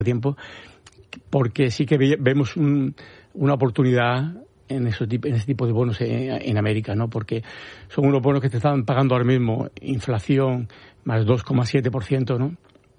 tiempo, porque sí que vemos una oportunidad en ese tipo de bonos en América, ¿no? Porque son unos bonos que te están pagando ahora mismo inflación más 2,7%, ¿no?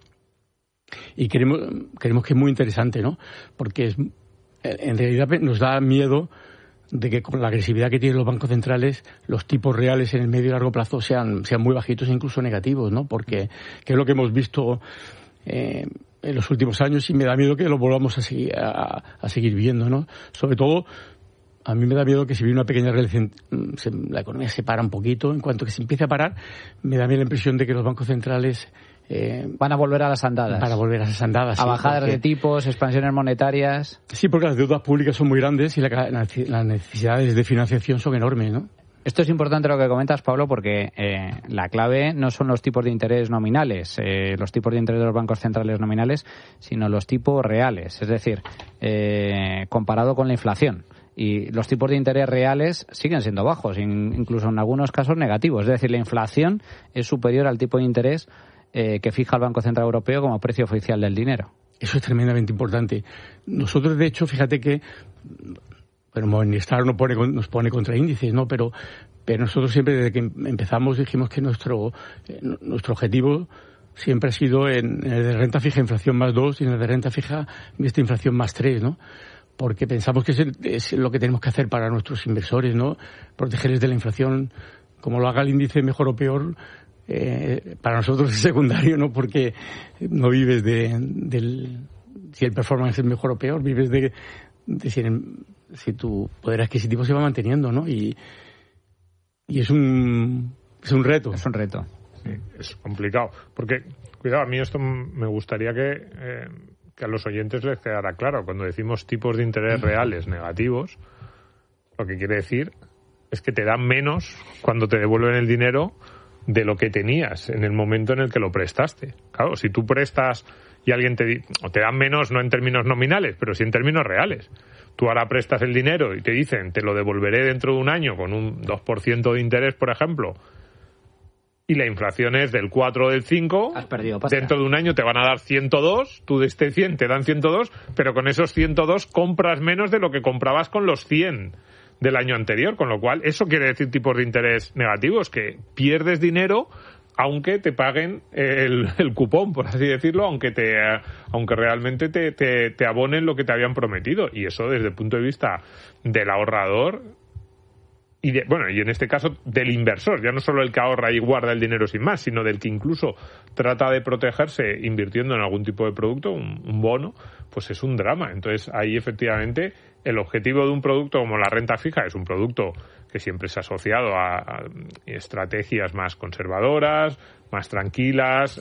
Y creemos que es muy interesante, ¿no? Porque en realidad nos da miedo de que con la agresividad que tienen los bancos centrales, los tipos reales en el medio y largo plazo sean muy bajitos e incluso negativos, ¿no? Porque que es lo que hemos visto en los últimos años, y me da miedo que lo volvamos a seguir viendo, ¿no? Sobre todo, a mí me da miedo que si viene una pequeña recesión, la economía se para un poquito. En cuanto que se empiece a parar, me da a mí la impresión de que los bancos centrales van a volver a las andadas. Van a volver a las andadas. A bajadas de tipos, expansiones monetarias. Sí, porque las deudas públicas son muy grandes y las necesidades de financiación son enormes, ¿no? Esto es importante lo que comentas, Pablo, porque la clave no son los tipos de interés nominales, los tipos de interés de los bancos centrales nominales, sino los tipos reales, es decir, comparado con la inflación. Y los tipos de interés reales siguen siendo bajos, incluso en algunos casos negativos. Es decir, la inflación es superior al tipo de interés que fija el Banco Central Europeo como precio oficial del dinero. Eso es tremendamente importante. Nosotros, de hecho, fíjate que Morningstar nos pone contra índices, ¿no? Pero nosotros siempre, desde que empezamos, dijimos que nuestro objetivo siempre ha sido en el de renta fija inflación más 2 y en el de renta fija inflación más 3, ¿no? Porque pensamos que es lo que tenemos que hacer para nuestros inversores, ¿no? Protegerles de la inflación. Como lo haga el índice mejor o peor, para nosotros es secundario, ¿no? Porque no vives si el performance es mejor o peor, vives de si tu poder adquisitivo se va manteniendo, ¿no? Y es un reto. Es un reto. Sí, es complicado. Porque, cuidado, a mí esto me gustaría que a los oyentes les quedara claro. Cuando decimos tipos de interés reales negativos, lo que quiere decir es que te dan menos cuando te devuelven el dinero de lo que tenías en el momento en el que lo prestaste. Claro, si tú prestas y alguien te dan menos, no en términos nominales, pero sí en términos reales. Tú ahora prestas el dinero y te dicen, te lo devolveré dentro de un año con un 2% de interés, por ejemplo, y la inflación es del 4 o del 5, has perdido pasta. Dentro de un año te van a dar 102, tú de este 100 te dan 102, pero con esos 102 compras menos de lo que comprabas con los 100 del año anterior, con lo cual eso quiere decir tipos de interés negativos, que pierdes dinero aunque te paguen el cupón, por así decirlo, aunque realmente te abonen lo que te habían prometido. Y eso, desde el punto de vista del ahorrador y en este caso del inversor, ya no solo el que ahorra y guarda el dinero sin más, sino del que incluso trata de protegerse invirtiendo en algún tipo de producto, un bono, pues es un drama. Entonces ahí efectivamente el objetivo de un producto como la renta fija es un producto que siempre se ha asociado a estrategias más conservadoras, más tranquilas,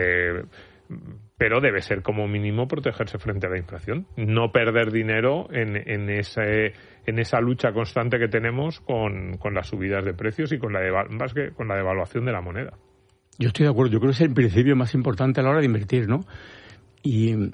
pero debe ser como mínimo protegerse frente a la inflación, no perder dinero en esa lucha constante que tenemos con las subidas de precios y con la devaluación de la moneda. Yo estoy de acuerdo, yo creo que es el principio más importante a la hora de invertir, ¿no? Y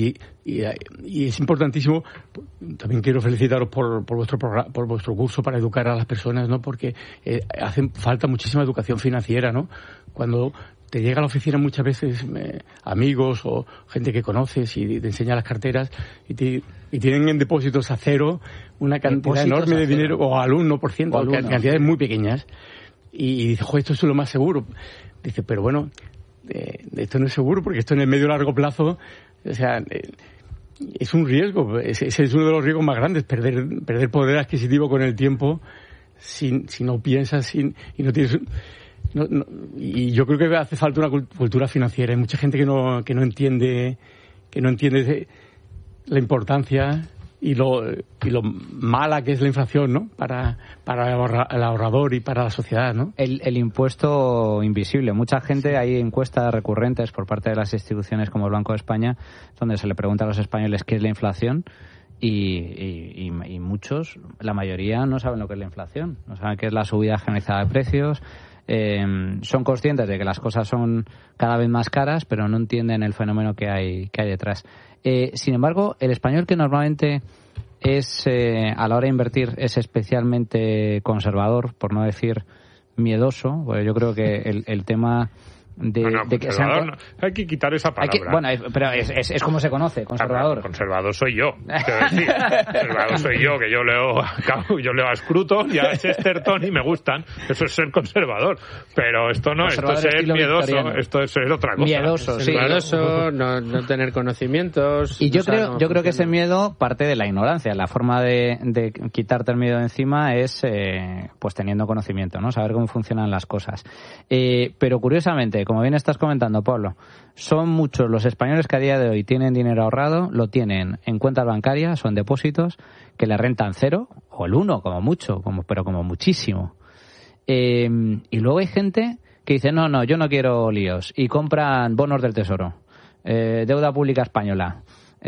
es importantísimo. También quiero felicitaros por vuestro curso para educar a las personas, ¿no? Porque hace falta muchísima educación financiera, ¿no? Cuando te llega a la oficina muchas veces amigos o gente que conoces y te enseña las carteras y tienen en depósitos a cero una cantidad enorme de dinero, o al 1%, cantidades muy pequeñas, y dices, esto es lo más seguro. Dice, pero bueno, esto no es seguro, porque esto en el medio y largo plazo, o sea, es un riesgo. Ese es uno de los riesgos más grandes, perder poder adquisitivo con el tiempo si no piensas y no tienes. Y yo creo que hace falta una cultura financiera. Hay mucha gente que no entiende la importancia y lo mala que es la inflación, ¿no? Para el ahorrador y para la sociedad, ¿no? El impuesto invisible. Mucha gente, hay encuestas recurrentes por parte de las instituciones como el Banco de España, donde se le pregunta a los españoles qué es la inflación, y muchos, la mayoría, no saben lo que es la inflación, no saben qué es la subida generalizada de precios. Son conscientes de que las cosas son cada vez más caras, pero no entienden el fenómeno que hay detrás. Sin embargo, el español, que normalmente es a la hora de invertir es especialmente conservador, por no decir miedoso, pues yo creo que el tema de que sean... No. Hay que quitar esa palabra. Pero es como se conoce, conservador. Conservador soy yo, quiero decir. Conservador soy yo, que yo leo a Scruton y a Chesterton y me gustan. Eso es ser conservador. Pero esto no, esto es ser miedoso, victoriano. Esto es ser otra cosa. Miedoso, sí. Miedoso, no tener conocimientos. Y yo creo que ese miedo parte de la ignorancia. La forma de quitarte el miedo de encima es pues teniendo conocimiento, ¿no? Saber cómo funcionan las cosas. Pero curiosamente, como bien estás comentando, Pablo, son muchos los españoles que a día de hoy tienen dinero ahorrado, lo tienen en cuentas bancarias o en depósitos que le rentan 0 o el 1 como mucho, pero como muchísimo. Y luego hay gente que dice, no, yo no quiero líos, y compran bonos del Tesoro, deuda pública española.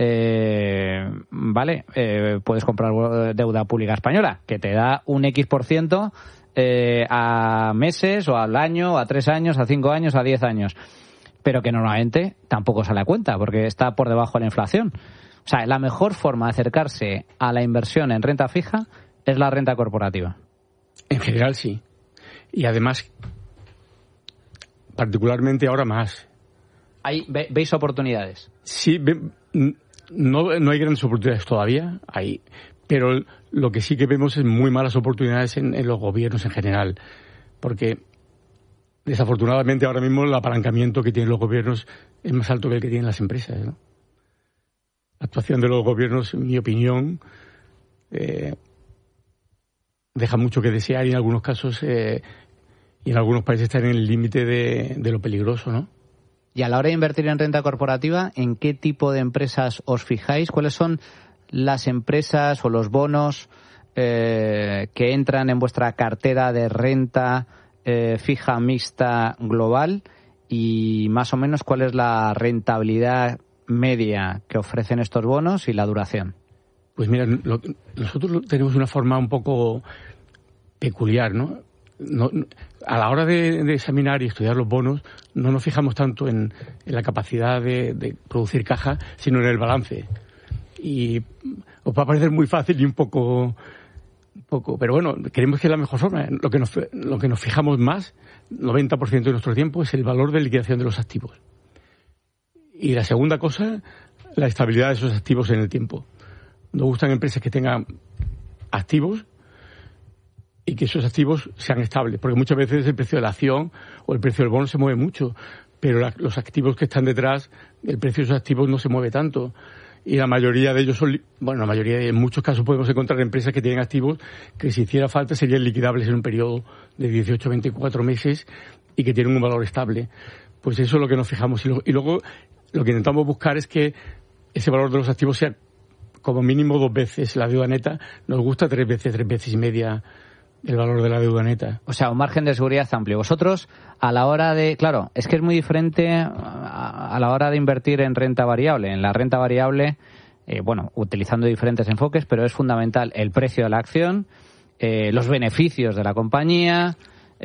Puedes comprar deuda pública española, que te da un X% a meses, o al año, o a 3 años, a 5 años, a 10 años. Pero que normalmente tampoco sale a cuenta, porque está por debajo de la inflación. O sea, la mejor forma de acercarse a la inversión en renta fija es la renta corporativa. En general, sí. Y además, particularmente ahora más. ¿Veis oportunidades? Sí, no hay grandes oportunidades todavía, pero lo que sí que vemos es muy malas oportunidades en los gobiernos en general, porque desafortunadamente ahora mismo el apalancamiento que tienen los gobiernos es más alto que el que tienen las empresas, ¿no? La actuación de los gobiernos, en mi opinión, deja mucho que desear, y en algunos casos y en algunos países están en el límite de lo peligroso, ¿no? Y a la hora de invertir en renta corporativa, ¿en qué tipo de empresas os fijáis? ¿Cuáles son las empresas o los bonos que entran en vuestra cartera de renta fija mixta global? Y más o menos, ¿cuál es la rentabilidad media que ofrecen estos bonos y la duración? Pues mira, nosotros tenemos una forma un poco peculiar, ¿no? A la hora de examinar y estudiar los bonos, no nos fijamos tanto en la capacidad de producir caja, sino en el balance. Y os va a parecer muy fácil y un poco, pero bueno, creemos que es la mejor forma. Lo que nos fijamos más, 90% de nuestro tiempo, es el valor de liquidación de los activos. Y la segunda cosa, la estabilidad de esos activos en el tiempo. Nos gustan empresas que tengan activos y que esos activos sean estables, porque muchas veces el precio de la acción o el precio del bono se mueve mucho, pero los activos que están detrás, el precio de esos activos no se mueve tanto. Y la mayoría de ellos en muchos casos podemos encontrar empresas que tienen activos que, si hiciera falta, serían liquidables en un periodo de 18 a 24 meses y que tienen un valor estable. Pues eso es lo que nos fijamos. Y luego lo que intentamos buscar es que ese valor de los activos sea como mínimo 2 veces la deuda neta. Nos gusta 3 veces y media el valor de la deuda neta. O sea, un margen de seguridad amplio. Vosotros, a la hora de... Claro, es que es muy diferente a la hora de invertir en renta variable. En la renta variable, utilizando diferentes enfoques, pero es fundamental el precio de la acción, los beneficios de la compañía,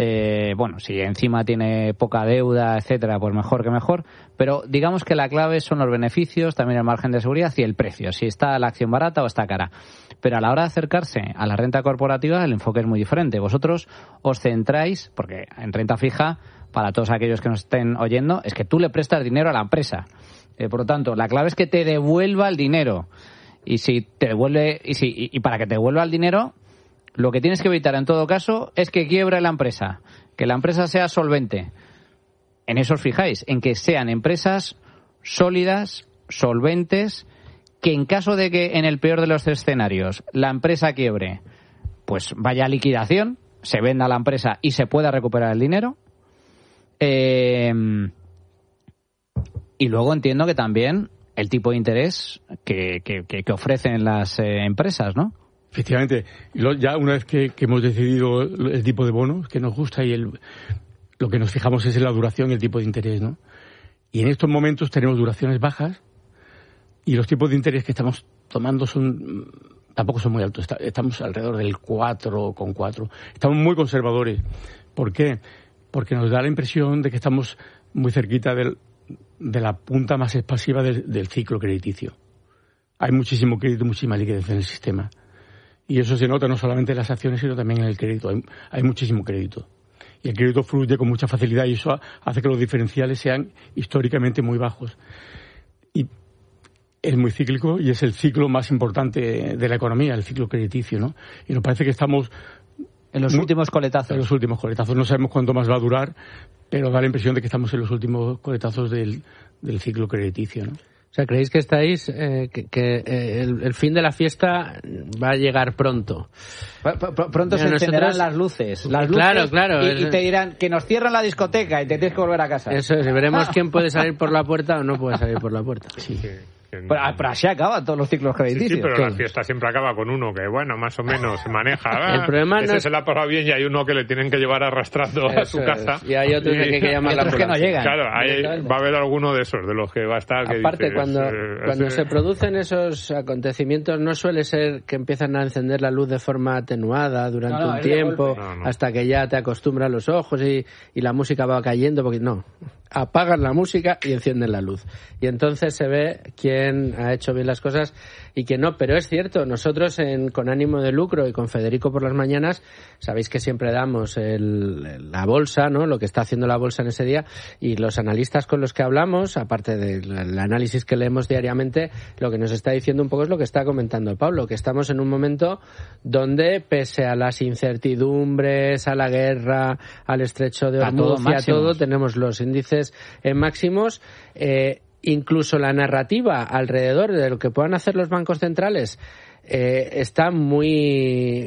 si encima tiene poca deuda, etcétera, pues mejor que mejor. Pero digamos que la clave son los beneficios, también el margen de seguridad y el precio, si está la acción barata o está cara. Pero a la hora de acercarse a la renta corporativa, el enfoque es muy diferente. Vosotros os centráis, porque en renta fija, para todos aquellos que nos estén oyendo, es que tú le prestas dinero a la empresa. Por lo tanto, la clave es que te devuelva el dinero. Y si te devuelve, y para que te devuelva el dinero, lo que tienes que evitar en todo caso es que quiebre la empresa, que la empresa sea solvente. En eso os fijáis, en que sean empresas sólidas, solventes, que en caso de que en el peor de los escenarios la empresa quiebre, pues vaya a liquidación, se venda la empresa y se pueda recuperar el dinero. Y luego entiendo que también el tipo de interés que ofrecen las empresas, ¿no? Efectivamente. Ya una vez que hemos decidido el tipo de bonos que nos gusta y lo que nos fijamos es en la duración y el tipo de interés, ¿no? Y en estos momentos tenemos duraciones bajas y los tipos de interés que estamos tomando tampoco son muy altos. Estamos alrededor del 4,4. Estamos muy conservadores. ¿Por qué? Porque nos da la impresión de que estamos muy cerquita de la punta más expansiva del ciclo crediticio. Hay muchísimo crédito, muchísima liquidez en el sistema. Y eso se nota no solamente en las acciones, sino también en el crédito. Hay muchísimo crédito. y el crédito fluye con mucha facilidad y eso hace que los diferenciales sean históricamente muy bajos. Y es muy cíclico y es el ciclo más importante de la economía, el ciclo crediticio, ¿no? Y nos parece que estamos en los últimos coletazos. En los últimos coletazos. No sabemos cuánto más va a durar, pero da la impresión de que estamos en los últimos coletazos del ciclo crediticio, ¿no? O sea, ¿creéis que estáis el fin de la fiesta va a llegar pronto? Pronto se encenderán las luces. Claro. Y te dirán que nos cierran la discoteca y te tienes que volver a casa. Eso es, veremos quién puede salir por la puerta o no puede salir por la puerta. Sí. Pero así acaban todos los ciclos crediticios. Sí, pero la fiesta siempre acaba con uno que, bueno, más o menos se maneja. El problema ese se la ha pasado bien y hay uno que le tienen que llevar arrastrando a su casa. Y hay otros que hay que llamar la que no llegan. Claro, va a haber alguno de esos, de los que va a estar. Que aparte, dices, cuando se producen esos acontecimientos, no suele ser que empiezan a encender la luz de forma atenuada durante un tiempo, hasta que ya te acostumbran los ojos y la música va cayendo, porque no. Apagan la música y encienden la luz. Y entonces se ve quién ha hecho bien las cosas y quién no. Pero es cierto, nosotros con ánimo de lucro y con Federico por las mañanas, sabéis que siempre damos la bolsa, ¿no? Lo que está haciendo la bolsa en ese día, y los analistas con los que hablamos, aparte del análisis que leemos diariamente, lo que nos está diciendo un poco es lo que está comentando Pablo, que estamos en un momento donde, pese a las incertidumbres, a la guerra, al estrecho de Hormuz y a todo, tenemos los índices en máximos. Incluso la narrativa alrededor de lo que puedan hacer los bancos centrales está muy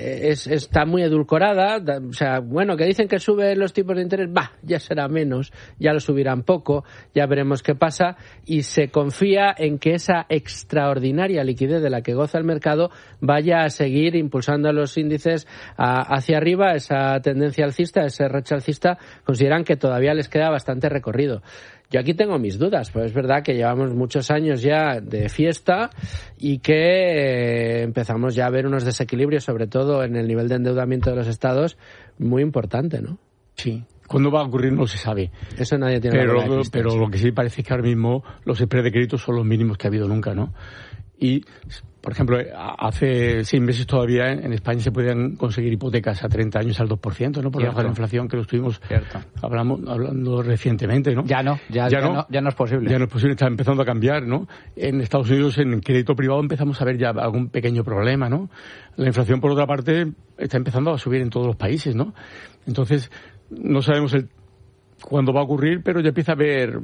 edulcorada. O sea, bueno, que dicen que suben los tipos de interés, ya será menos, ya lo subirán poco, ya veremos qué pasa, y se confía en que esa extraordinaria liquidez de la que goza el mercado vaya a seguir impulsando a los índices hacia arriba. Esa tendencia alcista, ese racha alcista, consideran que todavía les queda bastante recorrido. Yo aquí tengo mis dudas, pues es verdad que llevamos muchos años ya de fiesta y que empezamos ya a ver unos desequilibrios, sobre todo en el nivel de endeudamiento de los estados, muy importante, ¿no? Sí. ¿Cuándo va a ocurrir? No se sabe. Eso nadie tiene la bola de cristal, pero lo que sí parece es que ahora mismo los spreads de crédito son los mínimos que ha habido nunca, ¿no? Y, por ejemplo, hace 6 meses todavía en España se podían conseguir hipotecas a 30 años al 2%, ¿no? Por debajo de la inflación, que lo estuvimos hablando recientemente, ¿no? Ya no es posible. Ya no es posible, está empezando a cambiar, ¿no? En Estados Unidos, en crédito privado, empezamos a ver ya algún pequeño problema, ¿no? La inflación, por otra parte, está empezando a subir en todos los países, ¿no? Entonces, no sabemos cuándo va a ocurrir, pero ya empieza a haber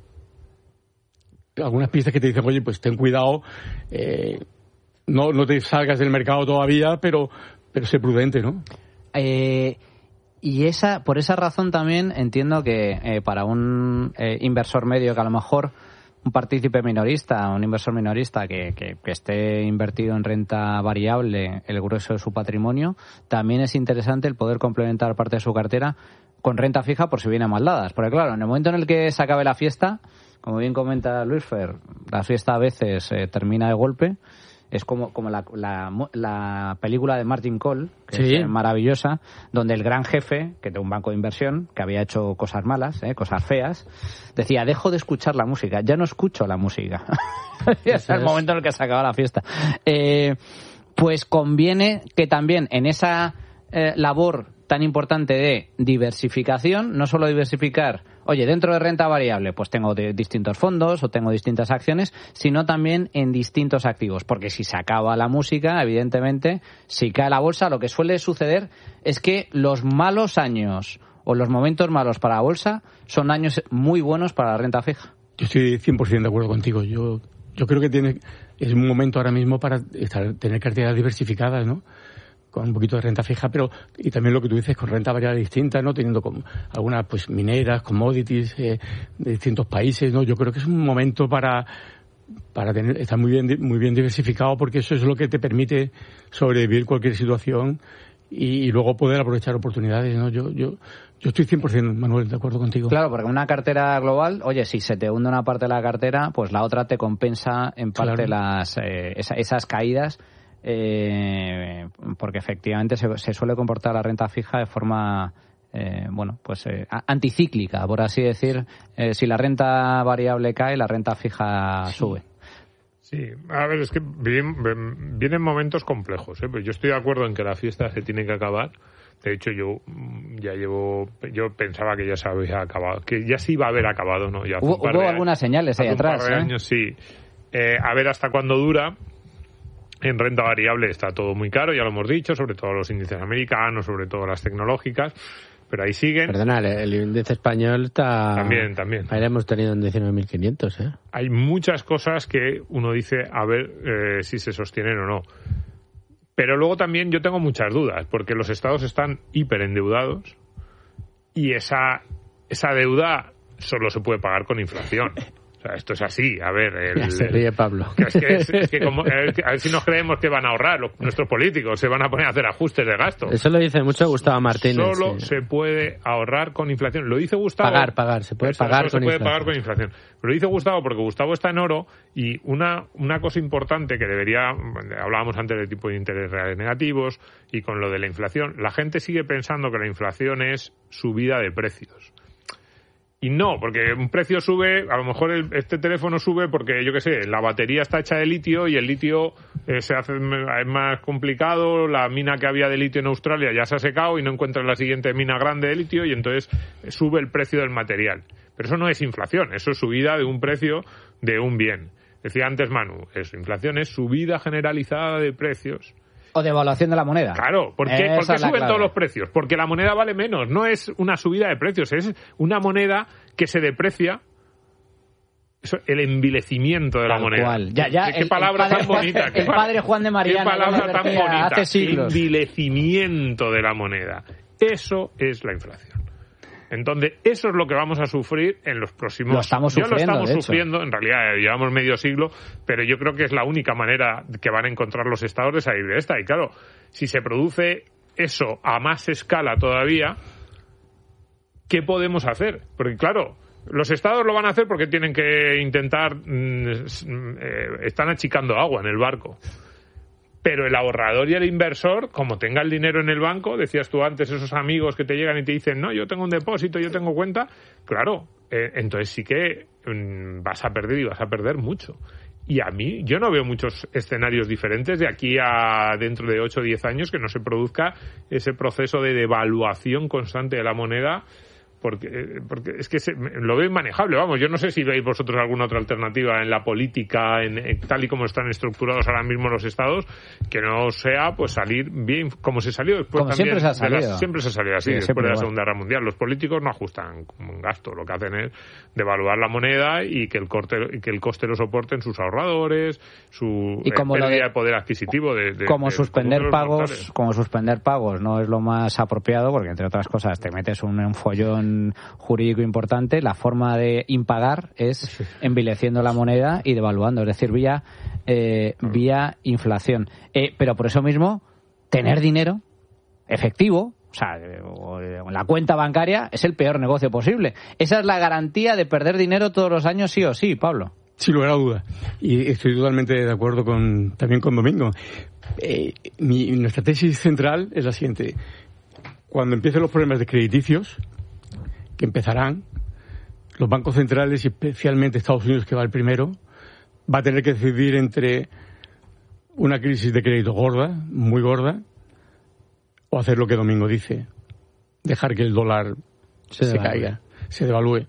algunas pistas que te dicen, oye, pues ten cuidado, no te salgas del mercado todavía, pero sé prudente, ¿no? Y por esa razón también entiendo que para un inversor medio, que a lo mejor un partícipe minorista, un inversor minorista que esté invertido en renta variable, el grueso de su patrimonio, también es interesante el poder complementar parte de su cartera con renta fija por si vienen mal dadas. Porque claro, en el momento en el que se acabe la fiesta, como bien comenta Luis Fer, la fiesta a veces termina de golpe. Es como la película de Martin Cole, que es maravillosa, donde el gran jefe, que de un banco de inversión, que había hecho cosas malas, cosas feas, decía, dejo de escuchar la música, ya no escucho la música. Es el momento en el que se acaba la fiesta. Pues conviene que también en esa labor tan importante de diversificación, no solo diversificar, oye, dentro de renta variable, pues tengo distintos fondos o tengo distintas acciones, sino también en distintos activos, porque si se acaba la música, evidentemente, si cae la bolsa, lo que suele suceder es que los malos años o los momentos malos para la bolsa son años muy buenos para la renta fija. Yo estoy 100% de acuerdo contigo. Yo creo que es un momento ahora mismo para tener carteras diversificadas, ¿no? Con un poquito de renta fija, y también lo que tú dices, con renta variable distinta, ¿no? Teniendo algunas, pues, mineras, commodities, de distintos países, ¿no? Yo creo que es un momento para estar muy bien diversificado, porque eso es lo que te permite sobrevivir cualquier situación y luego poder aprovechar oportunidades, ¿no? Yo estoy 100%, Manuel, de acuerdo contigo. Claro, porque una cartera global, oye, si se te hunde una parte de la cartera, pues la otra te compensa en parte esas caídas. Porque efectivamente se suele comportar la renta fija de forma anticíclica, por así decir. Si la renta variable cae, la renta fija sube. Sí, a ver, es que vienen momentos complejos, ¿eh? Pero yo estoy de acuerdo en que la fiesta se tiene que acabar, De hecho, yo pensaba que ya se había acabado, que ya se iba a haber acabado, ¿no? Ya hubo algunas señales ahí atrás. Un par de años, sí. A ver hasta cuándo dura. En renta variable está todo muy caro, ya lo hemos dicho, sobre todo los índices americanos, sobre todo las tecnológicas, pero ahí siguen. Perdona, el índice español está... También. Ahí lo hemos tenido en 19.500, ¿eh? Hay muchas cosas que uno dice, a ver si se sostienen o no. Pero luego también yo tengo muchas dudas, porque los estados están hiperendeudados y esa deuda solo se puede pagar con inflación. O sea, esto es así. A ver, se ríe Pablo. Es que a ver si nos creemos que van a ahorrar nuestros políticos, se van a poner a hacer ajustes de gasto. Eso lo dice mucho Gustavo Martínez. Solo se puede ahorrar con inflación. Lo dice Gustavo. Pagar, se puede pagar con inflación. Pagar con inflación. Lo dice Gustavo porque Gustavo está en oro y una cosa importante que hablábamos antes del tipo de interés reales negativos y con lo de la inflación, la gente sigue pensando que la inflación es subida de precios. Y no, porque un precio sube, a lo mejor este teléfono sube porque, yo qué sé, la batería está hecha de litio y el litio es más complicado, la mina que había de litio en Australia ya se ha secado y no encuentran la siguiente mina grande de litio y entonces sube el precio del material. Pero eso no es inflación, eso es subida de un precio de un bien. Decía antes Manu, inflación es subida generalizada de precios. O devaluación de la moneda. Claro, ¿por qué suben todos los precios? Porque la moneda vale menos, no es una subida de precios, es una moneda que se deprecia. Eso, el envilecimiento de la moneda. Cual. Ya, ¿Qué palabra tan bonita? El padre Juan de Mariana. ¿Qué palabra tan bonita? Hace siglos. Envilecimiento de la moneda. Eso es la inflación. Entonces, eso es lo que vamos a sufrir en los próximos... Lo estamos sufriendo, en realidad llevamos medio siglo, pero yo creo que es la única manera que van a encontrar los estados de salir de esta. Y claro, si se produce eso a más escala todavía, ¿qué podemos hacer? Porque claro, los estados lo van a hacer porque tienen que intentar... están achicando agua en el barco. Pero el ahorrador y el inversor, como tenga el dinero en el banco, decías tú antes, esos amigos que te llegan y te dicen, no, yo tengo un depósito, yo tengo cuenta, claro, entonces sí que vas a perder y vas a perder mucho. Y a mí, yo no veo muchos escenarios diferentes de aquí a dentro de 8 o 10 años que no se produzca ese proceso de devaluación constante de la moneda, porque es que lo veo inmanejable. Vamos, yo no sé si veis vosotros alguna otra alternativa en la política, en tal y como están estructurados ahora mismo los estados, que no sea pues salir bien como se salió después como también. Siempre se ha salido así, después de la Segunda Guerra Mundial. Los políticos no ajustan un gasto, lo que hacen es devaluar la moneda y que el coste lo soporten sus ahorradores, su pérdida de poder adquisitivo como suspender pagos no es lo más apropiado, porque entre otras cosas te metes un follón jurídico importante. La forma de impagar es envileciendo la moneda y devaluando, es decir, vía inflación. Pero por eso mismo, tener dinero efectivo, o sea, la cuenta bancaria, es el peor negocio posible. Esa es la garantía de perder dinero todos los años, sí o sí, Pablo. Sin lugar a duda. Y estoy totalmente de acuerdo también con Domingo. Nuestra tesis central es la siguiente. Cuando empiecen los problemas de crediticios, que empezarán, los bancos centrales y especialmente Estados Unidos, que va el primero, va a tener que decidir entre una crisis de crédito gorda, muy gorda, o hacer lo que Domingo dice, dejar que el dólar se caiga, se devalúe.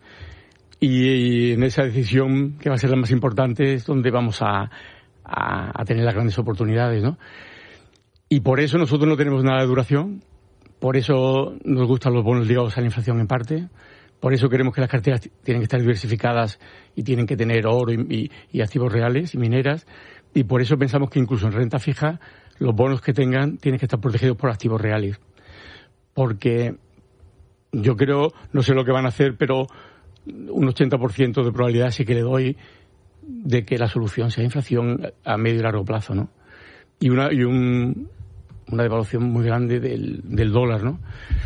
Y en esa decisión, que va a ser la más importante, es donde vamos a tener las grandes oportunidades, ¿no? Y por eso nosotros no tenemos nada de duración. Por eso nos gustan los bonos ligados a la inflación en parte. Por eso queremos que las carteras tienen que estar diversificadas y tienen que tener oro y activos reales y mineras. Y por eso pensamos que incluso en renta fija los bonos que tengan tienen que estar protegidos por activos reales. Porque yo creo, no sé lo que van a hacer, pero un 80% de probabilidad sí que le doy de que la solución sea inflación a medio y largo plazo, ¿no? Y una devaluación muy grande del dólar, ¿no?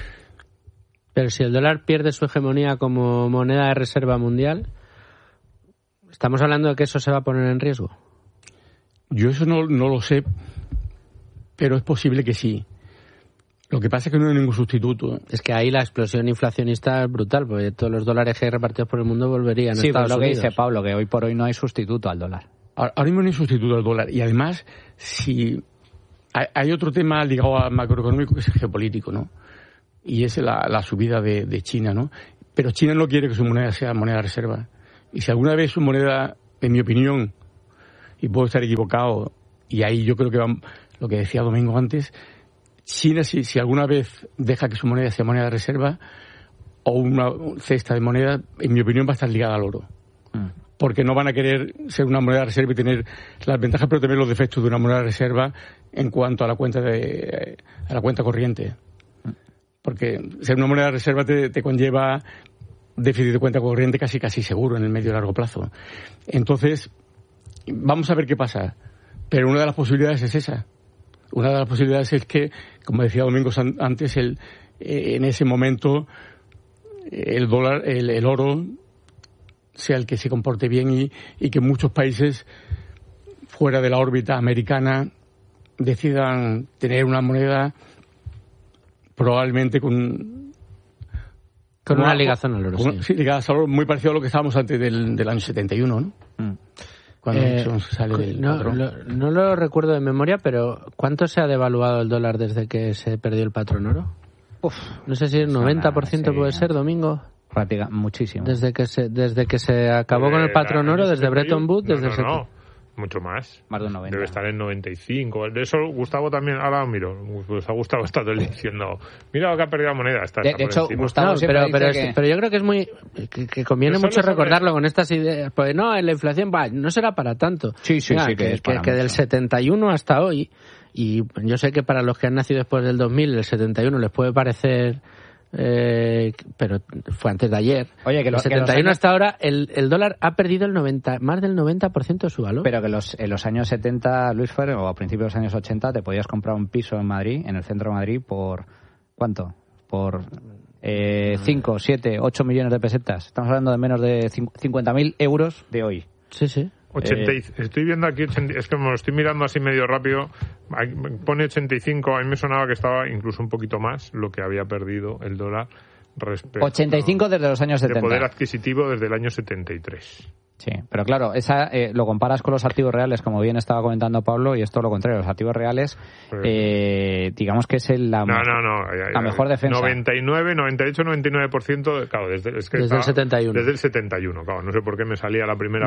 Pero si el dólar pierde su hegemonía como moneda de reserva mundial, ¿estamos hablando de que eso se va a poner en riesgo? Yo eso no lo sé, pero es posible que sí. Lo que pasa es que no hay ningún sustituto. Es que ahí la explosión inflacionista es brutal, porque todos los dólares que hay repartidos por el mundo volverían a Estados Unidos. Sí, lo que dice Pablo, que hoy por hoy no hay sustituto al dólar. Ahora mismo no hay sustituto al dólar. Y además, si hay otro tema ligado al macroeconómico que es el geopolítico, ¿no? y es la subida de China, ¿no? Pero China no quiere que su moneda sea moneda de reserva. Y si alguna vez su moneda, en mi opinión, y puedo estar equivocado, y ahí yo creo que va lo que decía Domingo antes, China, si alguna vez deja que su moneda sea moneda de reserva, o una cesta de moneda, en mi opinión va a estar ligada al oro. Porque no van a querer ser una moneda de reserva y tener las ventajas, pero también los defectos de una moneda de reserva en cuanto a la cuenta corriente. Porque ser una moneda de reserva te conlleva déficit de cuenta corriente casi seguro en el medio y largo plazo. Entonces, vamos a ver qué pasa. Pero una de las posibilidades es esa. Una de las posibilidades es que, como decía Domingo antes, en ese momento el dólar, el oro, sea el que se comporte bien y que muchos países fuera de la órbita americana decidan tener una moneda probablemente con una ligazón al oro. Sí, ligada al oro, muy parecido a lo que estábamos antes del año 71, ¿no? Cuando Nixon sale del patrón. No lo recuerdo de memoria, pero ¿cuánto se ha devaluado el dólar desde que se perdió el patrón oro? No sé si el 90% puede ser, Domingo. Muchísimo. Desde que se acabó con el patrón oro, desde Bretton Woods, mucho más. Más de un 90. Debe estar en 95. De eso Gustavo también, ahora miro, pues a Gustavo está todo el día diciendo, mira lo que ha perdido la moneda. De hecho, Gustavo pero yo creo que es muy que conviene mucho recordarlo con estas ideas. Pues no, en la inflación no será para tanto. Sí, que del 71 hasta hoy, y yo sé que para los que han nacido después del 2000, el 71 les puede parecer... pero fue antes de ayer. Oye, que el 71 hasta ahora el dólar ha perdido más del 90% de su valor. Pero que en los años 70, Luis Fer, o a principios de los años 80 te podías comprar un piso en Madrid, en el centro de Madrid, por ¿cuánto? Por 5, 7, 8 millones de pesetas. Estamos hablando de menos de 50.000 euros de hoy. Sí. Estoy viendo aquí, es que me lo estoy mirando así medio rápido, pone 85, a mí me sonaba que estaba incluso un poquito más lo que había perdido el dólar respecto 85 desde los años 70. De poder adquisitivo desde el año 73. Sí, pero claro, lo comparas con los activos reales, como bien estaba comentando Pablo, y es todo lo contrario. Los activos reales, digamos que es la mejor defensa. 99, 98, 99%, claro, desde el 71. Desde el 71, claro, no sé por qué me salía la primera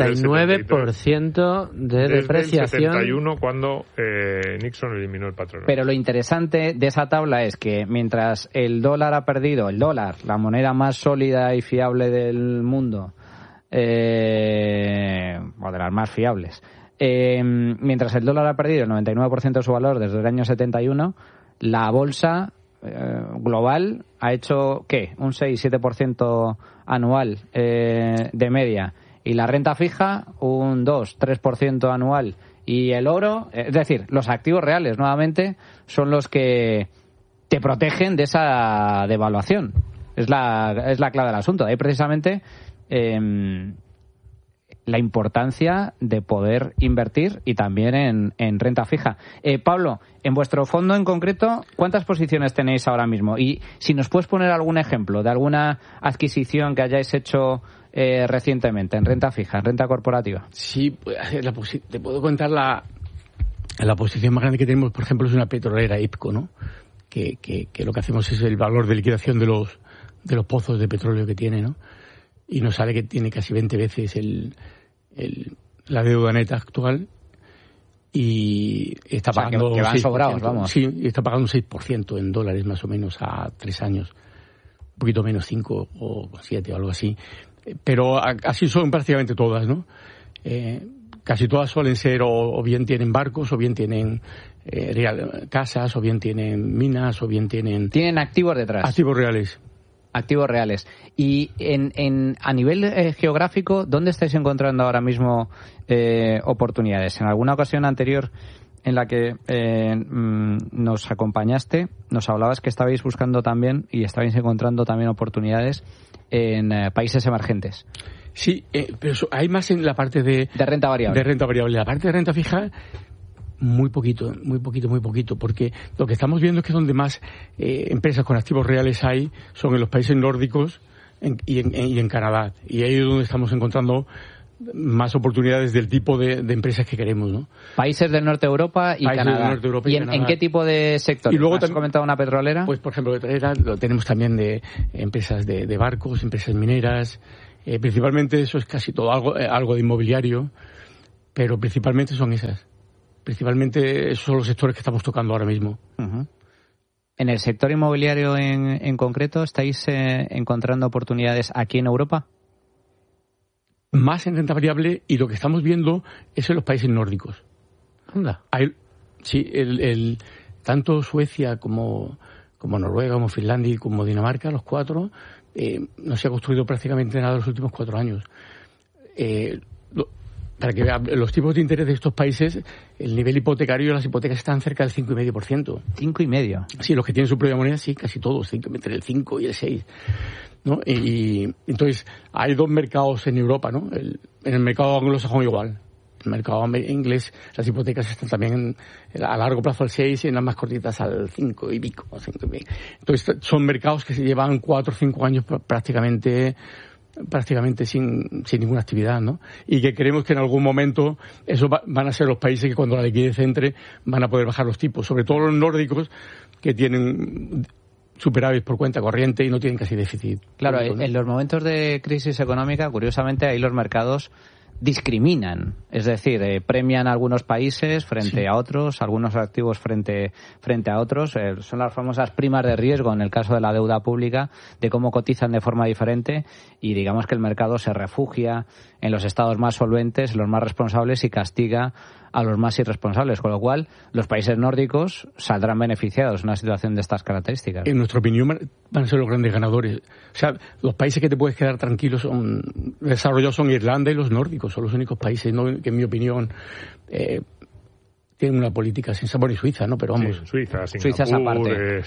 99% de depreciación. Desde el 71, cuando Nixon eliminó el patrón. Pero lo interesante de esa tabla es que mientras el dólar ha perdido, la moneda más sólida y fiable del mundo, o de las más fiables, mientras el dólar ha perdido el 99% de su valor desde el año 71, la bolsa global ha hecho ¿qué? Un 6-7% anual de media, y la renta fija un 2-3% anual, y el oro, es decir, los activos reales nuevamente son los que te protegen de esa devaluación. Es la clave del asunto. Ahí precisamente la importancia de poder invertir, y también en renta fija. Pablo, en vuestro fondo en concreto, ¿cuántas posiciones tenéis ahora mismo? Y si nos puedes poner algún ejemplo de alguna adquisición que hayáis hecho recientemente en renta fija, en renta corporativa. Sí, te puedo contar la posición más grande que tenemos, por ejemplo, es una petrolera, IPCO, ¿no? Que lo que hacemos es el valor de liquidación de los pozos de petróleo que tiene, ¿no? Y nos sale que tiene casi 20 veces la deuda neta actual, y está pagando... que van sobrados, vamos. Sí, y está pagando un 6% en dólares más o menos a 3 años. Un poquito menos, 5 o 7 o algo así. Pero así son prácticamente todas, ¿no? Casi todas suelen ser o bien tienen barcos, o bien tienen casas, o bien tienen minas, o bien tienen... Tienen activos detrás. Activos reales. Activos reales. Y a nivel geográfico, ¿dónde estáis encontrando ahora mismo oportunidades? En alguna ocasión anterior en la que nos acompañaste, nos hablabas que estabais buscando también y estabais encontrando también oportunidades en países emergentes. Sí, pero hay más en la parte de renta variable. De renta variable. La parte de renta fija, muy poquito, porque lo que estamos viendo es que donde más empresas con activos reales hay son en los países nórdicos y en Canadá. Y ahí es donde estamos encontrando más oportunidades del tipo de empresas que queremos, ¿no? Países del norte de Europa y Países Canadá. del norte de Europa y ¿En Canadá. qué tipo de sectores? Y luego ¿Has comentado una petrolera? Pues, por ejemplo, lo tenemos también de empresas de barcos, empresas mineras. Principalmente eso es casi todo, algo de inmobiliario, pero principalmente son esas. Principalmente esos son los sectores que estamos tocando ahora mismo. Uh-huh. ¿En el sector inmobiliario en concreto estáis encontrando oportunidades aquí en Europa? Más en renta variable, y lo que estamos viendo es en los países nórdicos. Anda. Sí, tanto Suecia como Noruega, como Finlandia y como Dinamarca, los cuatro, no se ha construido prácticamente nada en los últimos 4 años. Para que vean, los tipos de interés de estos países, el nivel hipotecario, las hipotecas están cerca del 5,5%. 5,5%. Sí, los que tienen su propia moneda, sí, casi todos, entre el 5 y el 6. ¿No? Y entonces, hay 2 mercados en Europa, ¿no? En el mercado anglosajón igual. El mercado inglés, las hipotecas están también a largo plazo al 6 y en las más cortitas al 5 y pico. Entonces, son mercados que se llevan 4 o 5 años prácticamente sin ninguna actividad, ¿no? Y que creemos que en algún momento esos van a ser los países que cuando la liquidez entre van a poder bajar los tipos, sobre todo los nórdicos, que tienen superávit por cuenta corriente y no tienen casi déficit. Claro, público, ¿no? En los momentos de crisis económica, curiosamente, ahí los mercados discriminan, es decir, premian a algunos países frente a otros, algunos activos frente a otros. Son las famosas primas de riesgo en el caso de la deuda pública, de cómo cotizan de forma diferente, y digamos que el mercado se refugia en los estados más solventes, los más responsables, y castiga a los más irresponsables, con lo cual los países nórdicos saldrán beneficiados en una situación de estas características. En nuestra opinión van a ser los grandes ganadores. O sea, los países que te puedes quedar tranquilos desarrollados son Irlanda y los nórdicos, son los únicos países, ¿no?, que en mi opinión tienen una política sensacional. Bueno, y Suiza, ¿no? Pero vamos. Sí, Suiza es aparte.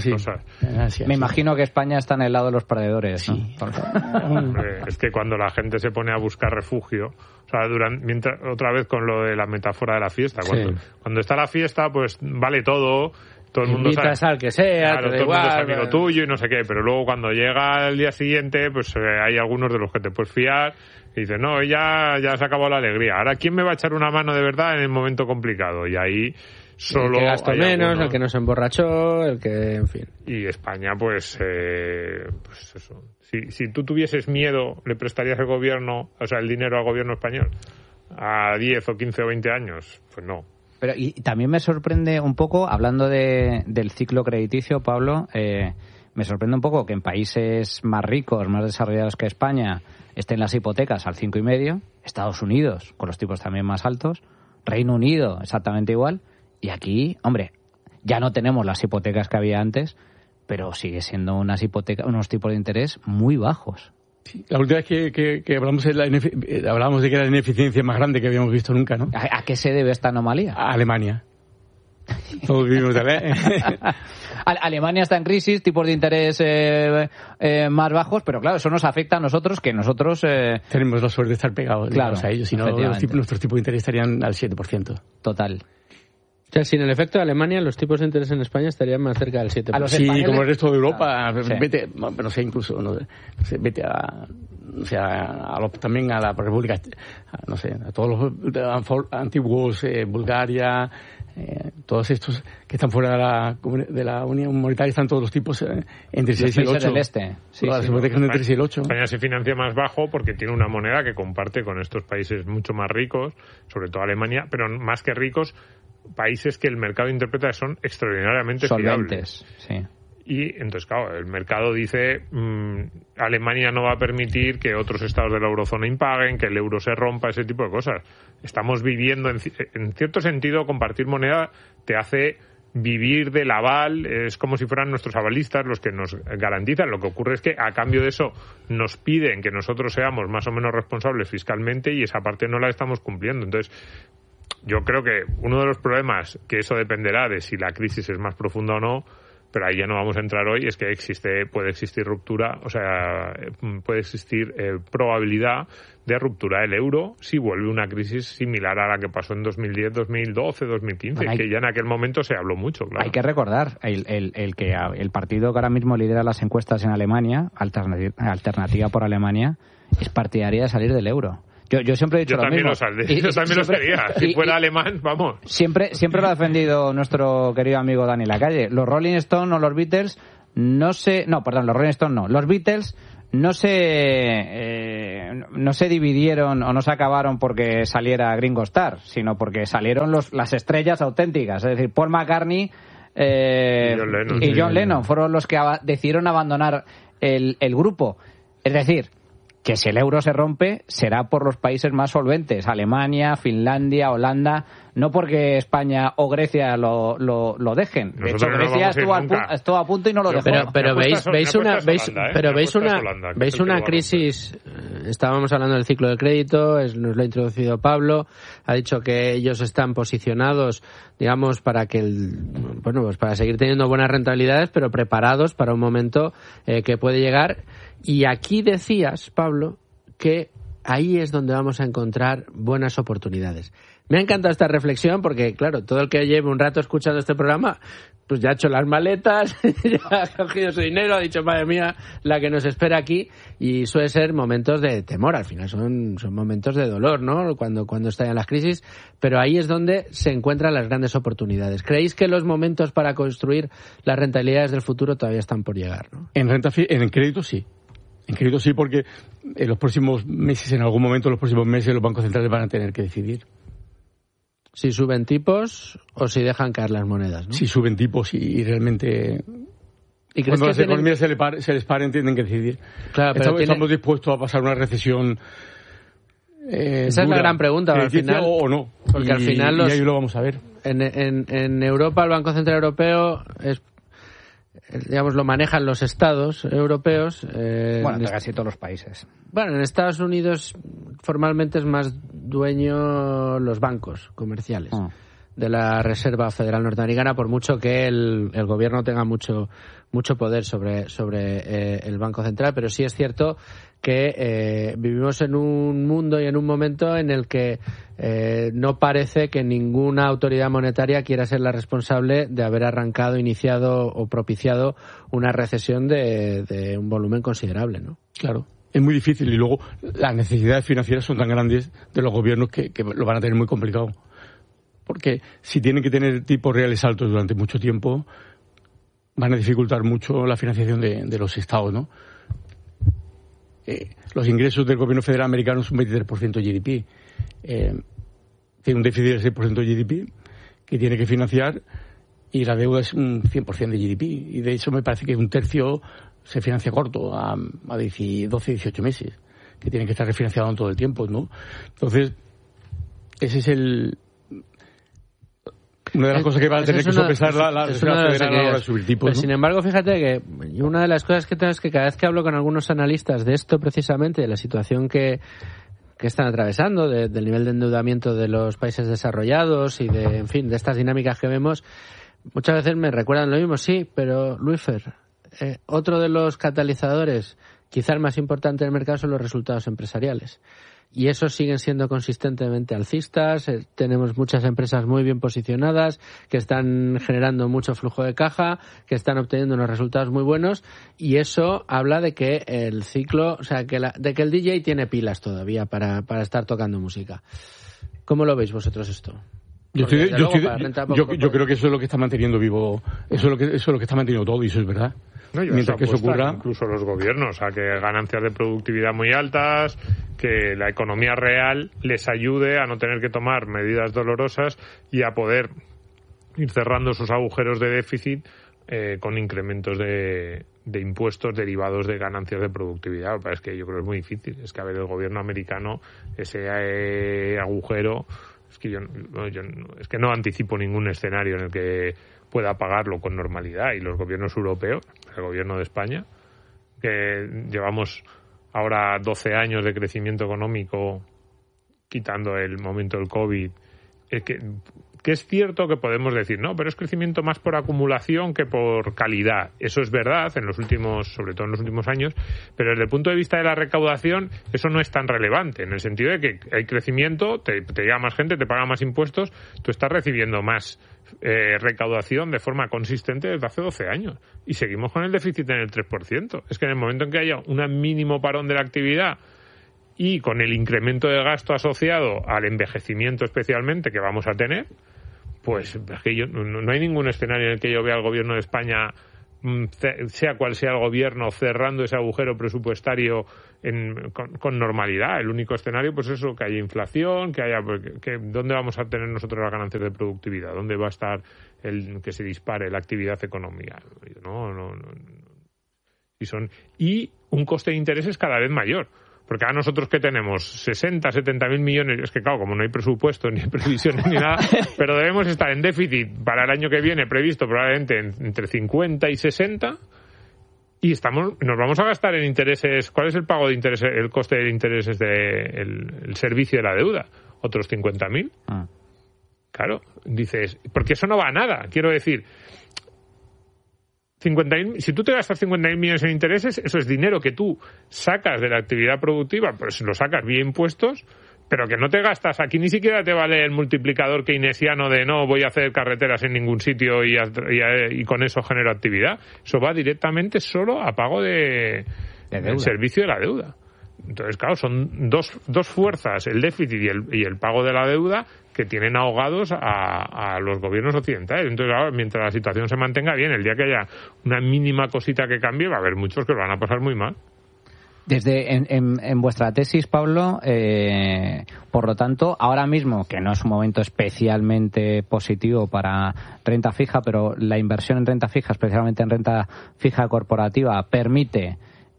Me imagino que España está en el lado de los perdedores, ¿no? Sí. Es que cuando la gente se pone a buscar refugio, o sea, otra vez con lo de la metáfora de la fiesta, cuando está la fiesta, pues vale todo el mundo invitas sabe, al que sea, claro, te da todo igual, el mundo es amigo tuyo y no sé qué, pero luego cuando llega el día siguiente, pues hay algunos de los que te puedes fiar y dices, no, ya se ha acabado la alegría. Ahora, ¿quién me va a echar una mano de verdad en el momento complicado? Y ahí solo el que gastó menos, algunos. el que no se emborrachó, el que, en fin. Y España, pues eso. Si tú tuvieses miedo, ¿le prestarías el dinero al gobierno español a 10 o 15 o 20 años? Pues no. Pero y también me sorprende un poco, hablando del ciclo crediticio, Pablo, me sorprende un poco que en países más ricos, más desarrollados que España, estén las hipotecas al 5,5%, Estados Unidos con los tipos también más altos, Reino Unido exactamente igual, y aquí, hombre, ya no tenemos las hipotecas que había antes, pero sigue siendo unos tipos de interés muy bajos. Sí, la última vez que hablamos de que era la ineficiencia más grande que habíamos visto nunca, ¿no? ¿A qué se debe esta anomalía? A Alemania. Todos vivimos de Alemania está en crisis, tipos de interés más bajos, pero claro, eso nos afecta a nosotros, que nosotros tenemos la suerte de estar pegados, claro, a ellos, si no nuestros tipos de interés estarían al 7%. Total. O sea, sin el efecto de Alemania, los tipos de interés en España estarían más cerca del 7%. Sí, como el resto de Europa. Sí. Vete, no sé, incluso, vete también a la República, a todos los antiguos, Bulgaria, todos estos que están fuera de la Unión Monetaria, están todos los tipos entre 6 y el 8. Del este. Las hipotecas entre 6 y el 8. España se financia más bajo porque tiene una moneda que comparte con estos países mucho más ricos, sobre todo Alemania, pero más que ricos, países que el mercado interpreta que son extraordinariamente solventes, fiables. Sí. Y entonces, claro, el mercado dice Alemania no va a permitir que otros estados de la eurozona impaguen, que el euro se rompa, ese tipo de cosas. Estamos viviendo, en cierto sentido, compartir moneda te hace vivir del aval, es como si fueran nuestros avalistas los que nos garantizan. Lo que ocurre es que a cambio de eso nos piden que nosotros seamos más o menos responsables fiscalmente y esa parte no la estamos cumpliendo. Entonces, yo creo que uno de los problemas, que eso dependerá de si la crisis es más profunda o no, pero ahí ya no vamos a entrar hoy, es que puede existir ruptura, o sea, puede existir probabilidad de ruptura del euro si vuelve una crisis similar a la que pasó en 2010, 2012, 2015, que ya en aquel momento se habló mucho, claro. Hay que recordar el partido que ahora mismo lidera las encuestas en Alemania, Alternativa por Alemania, es partidaria de salir del euro. Yo siempre he dicho lo mismo. Yo también lo sería. Si fuera alemán, vamos. Siempre lo ha defendido nuestro querido amigo Dani Lacalle. Los Rolling Stones o los Beatles los Rolling Stones no. Los Beatles no se dividieron o no se acabaron porque saliera Ringo Starr, sino porque salieron las estrellas auténticas. Es decir, Paul McCartney y John Lennon fueron los que decidieron abandonar el grupo. Es decir, que si el euro se rompe será por los países más solventes, Alemania, Finlandia, Holanda, no porque España o Grecia lo dejen. De hecho, Grecia estuvo a punto y no lo dejó. Pero veis una crisis. Estábamos hablando del ciclo de crédito, nos lo ha introducido Pablo, ha dicho que ellos están posicionados, digamos, para que para seguir teniendo buenas rentabilidades, pero preparados para un momento que puede llegar. Y aquí decías, Pablo, que ahí es donde vamos a encontrar buenas oportunidades. Me ha encantado esta reflexión porque, claro, todo el que lleve un rato escuchando este programa, pues ya ha hecho las maletas, ya ha cogido su dinero, ha dicho, madre mía, la que nos espera aquí, y suele ser momentos de temor, al final son momentos de dolor, ¿no? Cuando estallan las crisis, pero ahí es donde se encuentran las grandes oportunidades. ¿Creéis que los momentos para construir las rentabilidades del futuro todavía están por llegar, ¿no? En crédito sí. En crédito sí, porque en los próximos meses, los bancos centrales van a tener que decidir. Si suben tipos o si dejan caer las monedas, ¿no? Si suben tipos y realmente... ¿Y cuando las economías se les paren, tienen que decidir. Claro, pero estamos dispuestos a pasar una recesión esa dura, es la gran pregunta, al final, o no. Porque al final y ahí lo vamos a ver. En Europa el Banco Central Europeo digamos, lo manejan los estados europeos. De casi todos los países. Bueno, en Estados Unidos formalmente es más dueño los bancos comerciales de la Reserva Federal Norteamericana, por mucho que el gobierno tenga mucho poder sobre el Banco Central, pero sí es cierto que vivimos en un mundo y en un momento en el que no parece que ninguna autoridad monetaria quiera ser la responsable de haber arrancado, iniciado o propiciado una recesión de un volumen considerable, ¿no? Claro. Es muy difícil y luego las necesidades financieras son tan grandes de los gobiernos que lo van a tener muy complicado. Porque si tienen que tener tipos reales altos durante mucho tiempo, van a dificultar mucho la financiación de los estados, ¿no? Los ingresos del gobierno federal americano son un 23% de GDP. Tiene un déficit del 6% de GDP que tiene que financiar y la deuda es un 100% de GDP. Y de hecho me parece que un tercio se financia corto, a 12, 18 meses, que tienen que estar refinanciados todo el tiempo, ¿no? Entonces, ese es una de las cosas que va a tener que sopesar la Reserva Federal a la hora de subir tipos, ¿no? Sin embargo, fíjate que una de las cosas que tengo es que cada vez que hablo con algunos analistas de esto precisamente, de la situación que están atravesando, del nivel de endeudamiento de los países desarrollados y de estas dinámicas que vemos, muchas veces me recuerdan lo mismo. Sí, pero Luisfer, otro de los catalizadores, quizá el más importante del mercado, son los resultados empresariales. Y esos siguen siendo consistentemente alcistas. Tenemos muchas empresas muy bien posicionadas que están generando mucho flujo de caja, que están obteniendo unos resultados muy buenos, y eso habla de que el ciclo, o sea, de que el DJ tiene pilas todavía para estar tocando música. ¿Cómo lo veis vosotros esto? Yo creo que eso es lo que está manteniendo vivo, eso es lo que está manteniendo todo, y eso es verdad. No, mientras que eso ocurra, incluso los gobiernos, a que ganancias de productividad muy altas, que la economía real les ayude a no tener que tomar medidas dolorosas y a poder ir cerrando sus agujeros de déficit con incrementos de impuestos derivados de ganancias de productividad. Es que yo creo que es muy difícil. Es que a ver, el gobierno americano, ese agujero, es que es que no anticipo ningún escenario en el que pueda pagarlo con normalidad. Y los gobiernos europeos, el gobierno de España, que llevamos ahora 12 años de crecimiento económico, quitando el momento del COVID, que es cierto que podemos decir, no, pero es crecimiento más por acumulación que por calidad. Eso es verdad, sobre todo en los últimos años, pero desde el punto de vista de la recaudación, eso no es tan relevante, en el sentido de que hay crecimiento, te llega más gente, te paga más impuestos, tú estás recibiendo más recaudación de forma consistente desde hace 12 años. Y seguimos con el déficit en el 3%. Es que en el momento en que haya un mínimo parón de la actividad y con el incremento de gasto asociado al envejecimiento especialmente que vamos a tener, pues es que no hay ningún escenario en el que yo vea al gobierno de España, sea cual sea el gobierno, cerrando ese agujero presupuestario con normalidad. El único escenario, pues eso, que haya inflación, ¿dónde vamos a tener nosotros las ganancias de productividad? ¿Dónde va a estar que se dispare la actividad económica? No. Y un coste de intereses cada vez mayor. Porque ahora nosotros que tenemos 60, 70 mil millones, es que claro, como no hay presupuesto, ni previsiones, ni nada, pero debemos estar en déficit para el año que viene previsto probablemente entre 50 y 60, y nos vamos a gastar en intereses. ¿Cuál es el pago de intereses, el coste de intereses del servicio de la deuda? Otros 50.000. Claro, dices, porque eso no va a nada. Quiero decir, 50.000, si tú te gastas 50.000 millones en intereses, eso es dinero que tú sacas de la actividad productiva, pues lo sacas vía impuestos, pero que no te gastas. Aquí ni siquiera te vale el multiplicador keynesiano de no voy a hacer carreteras en ningún sitio y con eso genero actividad. Eso va directamente solo a pago del servicio de la deuda. Entonces, claro, son dos fuerzas, el déficit y el pago de la deuda, que tienen ahogados a los gobiernos occidentales. Entonces, claro, mientras la situación se mantenga bien, el día que haya una mínima cosita que cambie, va a haber muchos que lo van a pasar muy mal. En vuestra tesis, Pablo, por lo tanto, ahora mismo, que no es un momento especialmente positivo para renta fija, pero la inversión en renta fija, especialmente en renta fija corporativa, permite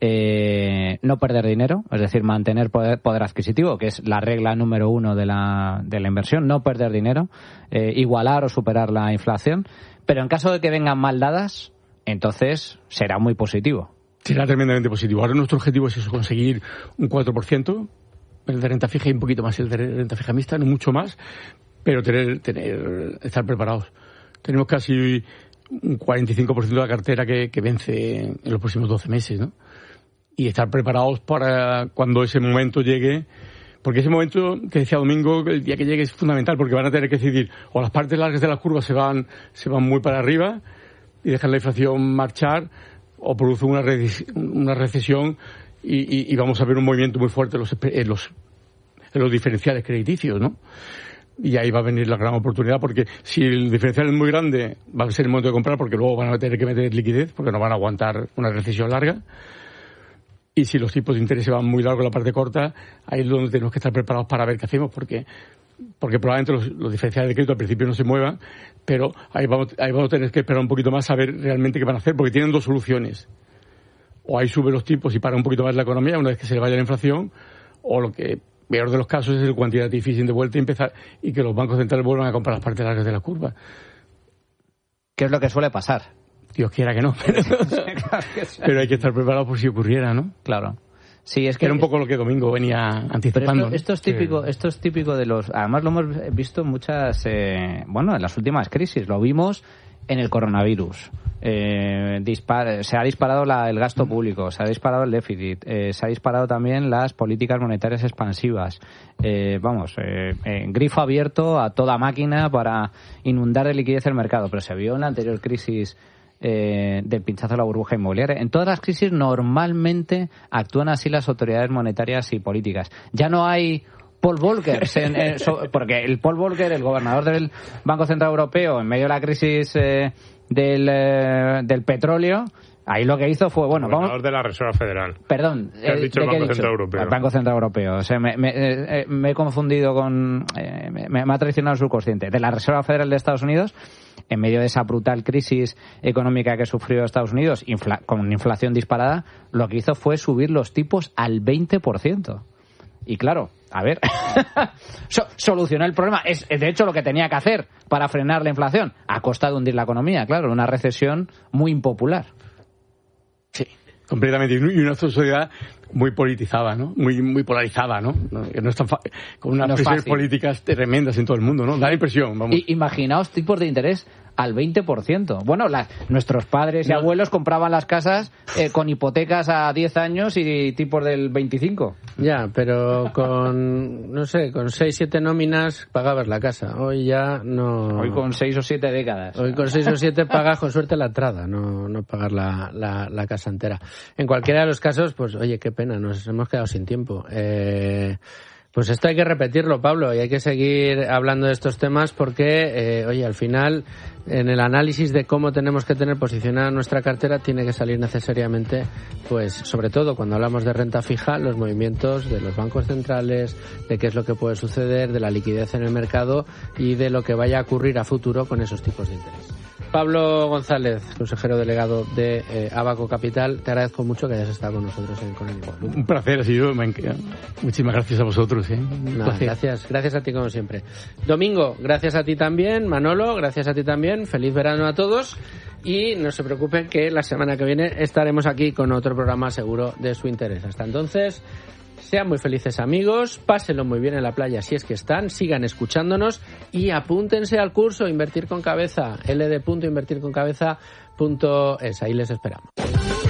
no perder dinero, es decir, mantener poder adquisitivo, que es la regla número 1 de la inversión, no perder dinero, igualar o superar la inflación, pero en caso de que vengan mal dadas, entonces será muy positivo. Será tremendamente positivo. Ahora nuestro objetivo es eso, conseguir un 4%, el de renta fija y un poquito más el de renta fija mixta, no mucho más, pero estar preparados. Tenemos casi un 45% de la cartera que vence en los próximos 12 meses, ¿no? Y estar preparados para cuando ese momento llegue, porque ese momento que decía Domingo, el día que llegue es fundamental, porque van a tener que decidir, o las partes largas de la curva se van muy para arriba y dejan la inflación marchar, o produce una recesión y vamos a ver un movimiento muy fuerte en los diferenciales crediticios, ¿no? Y ahí va a venir la gran oportunidad, porque si el diferencial es muy grande, va a ser el momento de comprar, porque luego van a tener que meter liquidez, porque no van a aguantar una recesión larga. Y si los tipos de interés se van muy largos en la parte corta, ahí es donde tenemos que estar preparados para ver qué hacemos, porque probablemente los diferenciales de crédito al principio no se muevan, pero ahí vamos a tener que esperar un poquito más a ver realmente qué van a hacer, porque tienen dos soluciones. O ahí suben los tipos y para un poquito más la economía una vez que se le vaya la inflación, o lo que peor de los casos es el quantitative easing de vuelta y que los bancos centrales vuelvan a comprar las partes largas de la curva. ¿Qué es lo que suele pasar? Dios quiera que no, pero hay que estar preparado por si ocurriera, ¿no? Claro. Sí, es que era un poco lo que Domingo venía anticipando. Pero esto es típico de los. Además lo hemos visto muchas, en las últimas crisis. Lo vimos en el coronavirus. Se ha disparado el gasto público, se ha disparado el déficit, se ha disparado también las políticas monetarias expansivas. Grifo abierto a toda máquina para inundar de liquidez el mercado. Pero se vio en la anterior crisis del pinchazo de la burbuja inmobiliaria. En todas las crisis normalmente actúan así las autoridades monetarias y políticas. Ya no hay Paul Volcker, porque el Paul Volcker, el gobernador del Banco Central Europeo, en medio de la crisis del petróleo, ahí lo que hizo fue, gobernador de la Reserva Federal. Perdón, ¿Qué has dicho el Banco Central Europeo? El Banco Central Europeo. O sea, me he confundido con... me ha traicionado el subconsciente. De la Reserva Federal de Estados Unidos, en medio de esa brutal crisis económica que sufrió Estados Unidos, con inflación disparada, lo que hizo fue subir los tipos al 20%. Y claro, a ver, solucionó el problema. Es de hecho lo que tenía que hacer para frenar la inflación, a costa de hundir la economía, claro, una recesión muy impopular. Sí, completamente. Y una sociedad muy politizada, ¿no? Muy polarizada, ¿no? No es tan con unas presiones políticas tremendas en todo el mundo, ¿no? Da la impresión, vamos. Imaginaos tipos de interés al 20%. Bueno, nuestros padres y abuelos compraban las casas con hipotecas a 10 años y tipos del 25. Ya, pero con 6-7 nóminas pagabas la casa. Hoy ya no... Hoy con 6 o 7 décadas. Hoy con 6 o 7 pagas con suerte la entrada, no pagar la casa entera. En cualquiera de los casos, pues oye, qué pena, nos hemos quedado sin tiempo. Pues esto hay que repetirlo, Pablo, y hay que seguir hablando de estos temas porque, oye, al final, en el análisis de cómo tenemos que tener posicionada nuestra cartera, tiene que salir necesariamente, pues, sobre todo cuando hablamos de renta fija, los movimientos de los bancos centrales, de qué es lo que puede suceder, de la liquidez en el mercado y de lo que vaya a ocurrir a futuro con esos tipos de interés. Pablo González, consejero delegado de Abaco Capital, te agradezco mucho que hayas estado con nosotros en Con el Igual. Un placer, ha sido. Muchísimas gracias a vosotros. Gracias a ti como siempre. Domingo, gracias a ti también. Manolo, gracias a ti también. Feliz verano a todos. Y no se preocupen que la semana que viene estaremos aquí con otro programa seguro de su interés. Hasta entonces, sean muy felices amigos, pásenlo muy bien en la playa si es que están, sigan escuchándonos y apúntense al curso Invertir con Cabeza, ld.invertirconcabeza.es. Ahí les esperamos.